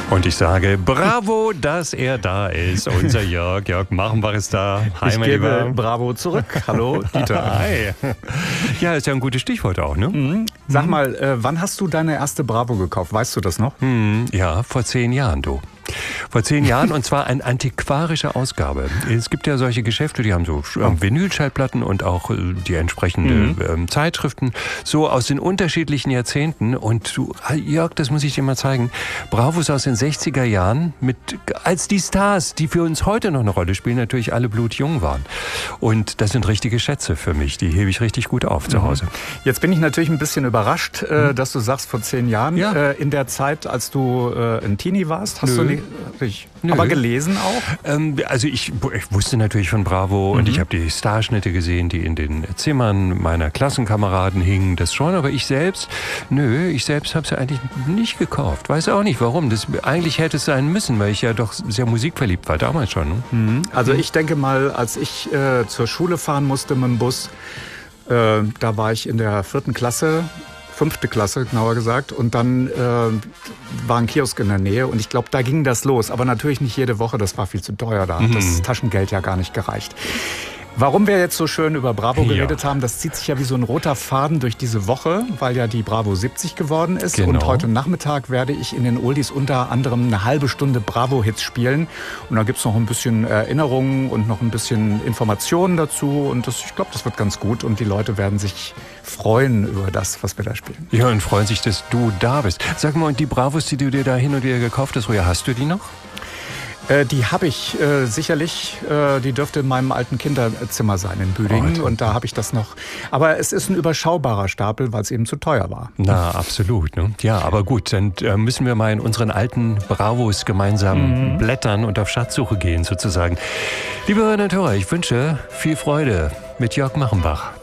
Und ich sage, bravo, dass er da ist. Unser Jörg. Jörg Machenbach ist da. Hi, ich gebe Bravo zurück. Hallo, Dieter. Hi. Ja, ist ja ein gutes Stichwort auch, ne? Mhm. Sag mal, wann hast du deine erste Bravo gekauft? Weißt du das noch? Ja, vor 10 Jahren, du. Vor 10 Jahren, und zwar eine antiquarische Ausgabe. Es gibt ja solche Geschäfte, die haben so Vinylschallplatten und auch die entsprechenden Zeitschriften, so aus den unterschiedlichen Jahrzehnten. Und du, Jörg, das muss ich dir mal zeigen, Bravos aus den 60er Jahren, als die Stars, die für uns heute noch eine Rolle spielen, natürlich alle blutjung waren. Und das sind richtige Schätze für mich, die hebe ich richtig gut auf zu Hause. Jetzt bin ich natürlich ein bisschen überrascht, dass du sagst, vor 10 Jahren, in der Zeit, als du ein Teenie warst, hast du nicht... Aber gelesen auch? Also ich wusste natürlich von Bravo und ich habe die Starschnitte gesehen, die in den Zimmern meiner Klassenkameraden hingen, das schon, aber ich selbst habe es ja eigentlich nicht gekauft. Weiß auch nicht warum. Eigentlich hätte es sein müssen, weil ich ja doch sehr musikverliebt war, damals schon. Ne? Also ich denke mal, als ich zur Schule fahren musste mit dem Bus, da war ich in der 4. Klasse, 5. Klasse, genauer gesagt. Und dann war ein Kiosk in der Nähe und ich glaube, da ging das los. Aber natürlich nicht jede Woche, das war viel zu teuer. Da hat das Taschengeld ja gar nicht gereicht. Warum wir jetzt so schön über Bravo geredet haben, das zieht sich ja wie so ein roter Faden durch diese Woche, weil ja die Bravo 70 geworden ist. Genau. Und heute Nachmittag werde ich in den Oldies unter anderem eine halbe Stunde Bravo-Hits spielen. Und da gibt es noch ein bisschen Erinnerungen und noch ein bisschen Informationen dazu. Und ich glaube, das wird ganz gut. Und die Leute werden sich freuen über das, was wir da spielen. Ja, und freuen sich, dass du da bist. Sag mal, und die Bravos, die du dir da hin und wieder gekauft hast, woher hast du die noch? Die habe ich sicherlich, die dürfte in meinem alten Kinderzimmer sein in Büdingen und da habe ich das noch. Aber es ist ein überschaubarer Stapel, weil es eben zu teuer war. Na, absolut. Ne? Ja, aber gut, dann müssen wir mal in unseren alten Bravos gemeinsam blättern und auf Schatzsuche gehen sozusagen. Liebe Hörerinnen und Hörer, ich wünsche viel Freude mit Jörg Machenbach.